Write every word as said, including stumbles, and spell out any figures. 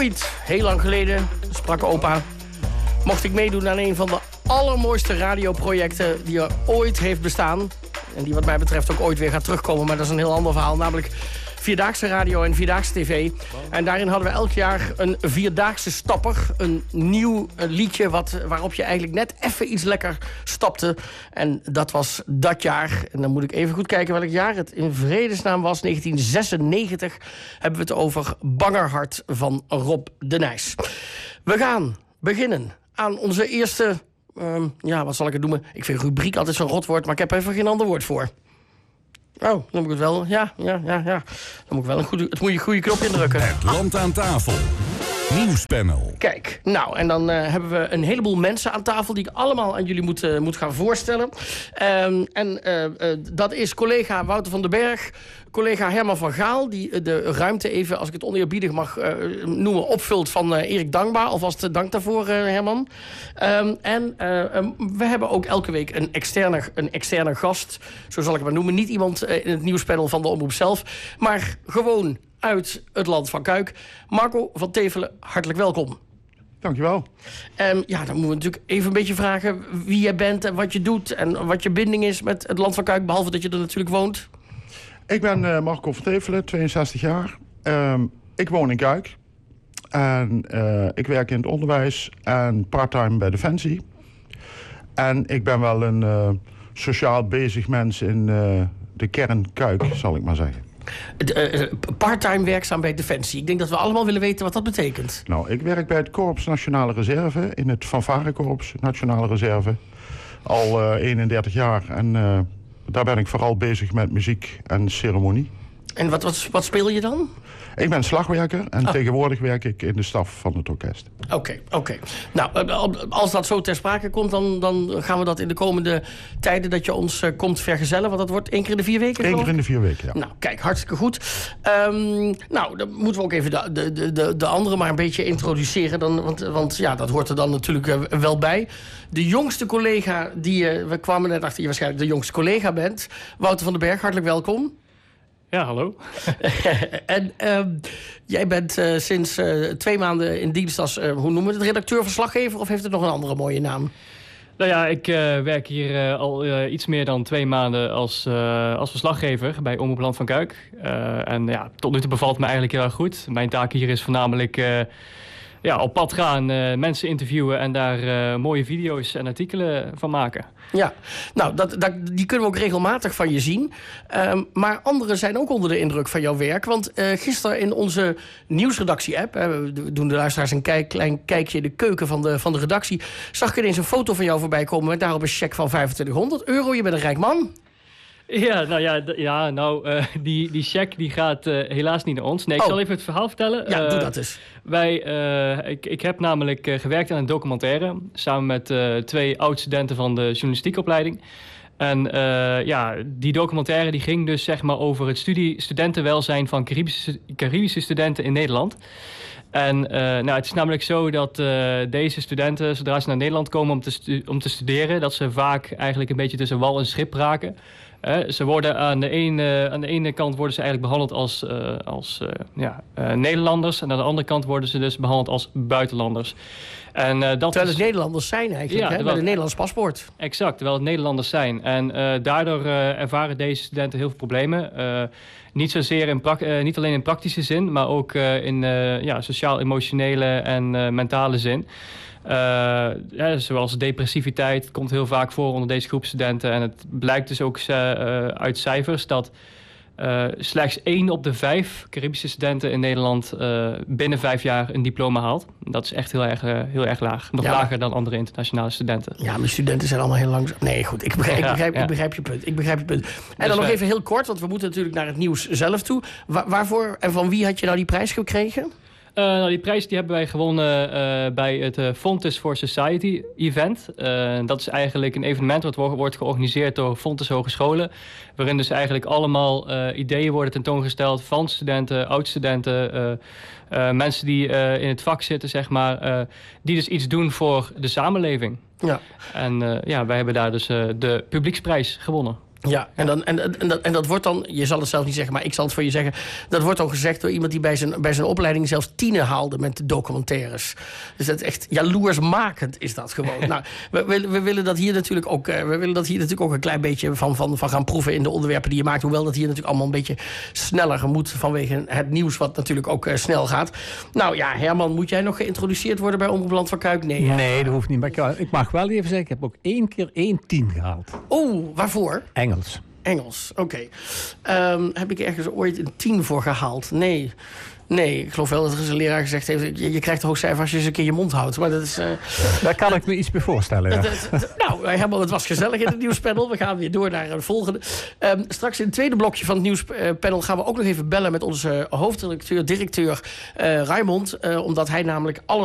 Ooit, heel lang geleden, sprak opa, mocht ik meedoen aan een van de allermooiste radioprojecten die er ooit heeft bestaan. En die wat mij betreft ook ooit weer gaat terugkomen, maar dat is een heel ander verhaal. Namelijk Vierdaagse Radio en Vierdaagse T V. En daarin hadden we elk jaar een Vierdaagse stapper. Een nieuw liedje wat, waarop je eigenlijk net even iets lekker stapte. En dat was dat jaar. En dan moet ik even goed kijken welk jaar het in vredesnaam was. negentien zesennegentig hebben we het over Bangerhart van Rob de Nijs. We gaan beginnen aan onze eerste... Um, ja, wat zal ik het noemen? Ik vind rubriek altijd zo'n rotwoord, maar ik heb even geen ander woord voor. Oh, dan moet ik het wel... Ja, ja, ja, ja. Dan moet ik wel een goede, het moet je goede knop indrukken. Het land aan tafel. Nieuwspanel. Kijk, nou, en dan uh, hebben we een heleboel mensen aan tafel... die ik allemaal aan jullie moet, uh, moet gaan voorstellen. Um, en uh, uh, dat is collega Wouter van den Berg... collega Herman van Gaal... die de ruimte even, als ik het oneerbiedig mag uh, noemen... opvult van uh, Erik Dankbaar. Alvast uh, dank daarvoor, uh, Herman. Um, en uh, um, we hebben ook elke week een externe, een externe gast. Zo zal ik het maar noemen. Niet iemand uh, in het nieuwspanel van de Omroep zelf... maar gewoon uit het land van Kuik. Marco van Tevelen, hartelijk welkom. Dankjewel. Um, ja, dan moeten we natuurlijk even een beetje vragen... wie je bent en wat je doet... en wat je binding is met het land van Kuik... behalve dat je er natuurlijk woont. Ik ben uh, Marco van Tevelen, tweeënzestig jaar. Um, ik woon in Kuik. En uh, ik werk in het onderwijs en parttime bij Defensie. En ik ben wel een uh, sociaal bezig mens in uh, de kern Kuik, zal ik maar zeggen. Uh, parttime werkzaam bij Defensie. Ik denk dat we allemaal willen weten wat dat betekent. Nou, ik werk bij het Korps Nationale Reserve... in het Fanfarekorps Nationale Reserve. Al uh, eenendertig jaar. En uh, daar ben ik vooral bezig met muziek en ceremonie. En wat, wat, wat speel je dan? Ik ben slagwerker en ah. tegenwoordig werk ik in de staf van het orkest. Oké, okay, oké. Okay. Nou, als dat zo ter sprake komt... Dan, dan gaan we dat in de komende tijden dat je ons uh, komt vergezellen. Want dat wordt één keer in de vier weken, Eén keer in de vier weken, ja. Nou, kijk, hartstikke goed. Um, nou, dan moeten we ook even de, de, de, de anderen maar een beetje introduceren. Dan, want, want ja, dat hoort er dan natuurlijk uh, wel bij. De jongste collega die... Uh, we kwamen net achter je waarschijnlijk de jongste collega bent. Wouter van den Berg, hartelijk welkom. Ja, hallo. en uh, jij bent uh, sinds uh, twee maanden in dienst als, uh, hoe noemen we het, redacteur-verslaggever... of heeft het nog een andere mooie naam? Nou ja, ik uh, werk hier uh, al uh, iets meer dan twee maanden als, uh, als verslaggever bij Omroep Land van Kuik. Uh, en ja, tot nu toe bevalt me eigenlijk heel erg goed. Mijn taak hier is voornamelijk... Uh, Ja, op pad gaan, uh, mensen interviewen en daar uh, mooie video's en artikelen van maken. Ja, nou, dat, dat, die kunnen we ook regelmatig van je zien. Um, maar anderen zijn ook onder de indruk van jouw werk. Want uh, gisteren in onze nieuwsredactie-app... Uh, we doen de luisteraars een kijk, klein kijkje in de keuken van de, van de redactie... zag ik ineens een foto van jou voorbij komen... met daarop een cheque van vijfentwintighonderd euro. Je bent een rijk man. Ja, nou ja, d- ja nou, uh, die, die cheque die gaat uh, helaas niet naar ons. Nee, ik oh. zal even het verhaal vertellen. Ja, uh, doe dat eens. Wij, uh, ik, ik heb namelijk uh, gewerkt aan een documentaire... samen met uh, twee oud-studenten van de journalistiekopleiding. En uh, ja, die documentaire die ging dus zeg maar over het studie, studentenwelzijn... van Caribische, Caribische studenten in Nederland. En uh, nou, het is namelijk zo dat uh, deze studenten, zodra ze naar Nederland komen om te, stu- om te studeren... dat ze vaak eigenlijk een beetje tussen wal en schip raken... Uh, ze worden aan de, ene, aan de ene kant worden ze eigenlijk behandeld als, uh, als uh, ja, uh, Nederlanders... en aan de andere kant worden ze dus behandeld als buitenlanders. En, uh, dat terwijl is... het Nederlanders zijn eigenlijk, ja, hè? Met een Nederlands paspoort. Exact, terwijl het Nederlanders zijn. En uh, daardoor uh, ervaren deze studenten heel veel problemen... Uh, Niet zozeer in pra- uh, niet alleen in praktische zin, maar ook uh, in uh, ja, sociaal-emotionele en uh, mentale zin. Uh, ja, zoals depressiviteit komt heel vaak voor onder deze groep studenten. En het blijkt dus ook uh, uit cijfers dat uh, slechts één op de vijf Caribische studenten in Nederland uh, binnen vijf jaar een diploma haalt. Dat is echt heel erg, uh, heel erg laag. Nog ja, lager dan andere internationale studenten. Ja, mijn studenten zijn allemaal heel langzaam. Nee, goed, ik begrijp, ik begrijp, ja, ja. ik begrijp je punt. Ik begrijp je punt. En dus dan nog wij... even heel kort, want we moeten natuurlijk naar het nieuws zelf toe. Wa- waarvoor en van wie had je nou die prijs gekregen? Uh, nou, die prijs die hebben wij gewonnen uh, bij het uh, Fontes for Society event. Uh, dat is eigenlijk een evenement wat wo- wordt georganiseerd door Fontes Hogescholen. Waarin dus eigenlijk allemaal uh, ideeën worden tentoongesteld van studenten, oud-studenten... Uh, uh, mensen die uh, in het vak zitten, zeg maar, uh, die dus iets doen voor de samenleving. Ja. En uh, ja, wij hebben daar dus uh, de publieksprijs gewonnen. Ja, en, dan, en, en, dat, en dat wordt dan, je zal het zelf niet zeggen, maar ik zal het voor je zeggen. Dat wordt dan gezegd door iemand die bij zijn, bij zijn opleiding zelfs tienen haalde met de documentaires. Dus dat is echt jaloersmakend is dat gewoon. Nou, we, we, we willen dat hier natuurlijk ook, we willen dat hier natuurlijk ook een klein beetje van, van, van gaan proeven in de onderwerpen die je maakt. Hoewel dat hier natuurlijk allemaal een beetje sneller moet vanwege het nieuws wat natuurlijk ook uh, snel gaat. Nou ja, Herman, moet jij nog geïntroduceerd worden bij Omroep Land van Kuik? Nee, hè? Nee, dat hoeft niet. Maar ik mag wel even zeggen, ik heb ook één keer één tien gehaald. Oeh, waarvoor? Engels. Engels, oké. Okay. Um, heb ik ergens ooit een tien voor gehaald? Nee. Nee, ik geloof wel dat er eens een leraar gezegd heeft... je, je krijgt een hoog cijfer als je eens een keer je mond houdt. Maar dat is... Uh, Daar kan ik me iets bij voorstellen, ja. dat, dat, nou, Herman, het was gezellig in het nieuwspanel. We gaan weer door naar het volgende. Um, straks in het tweede blokje van het nieuwspanel... gaan we ook nog even bellen met onze hoofdredacteur, directeur uh, Raymond. Uh, omdat hij namelijk alle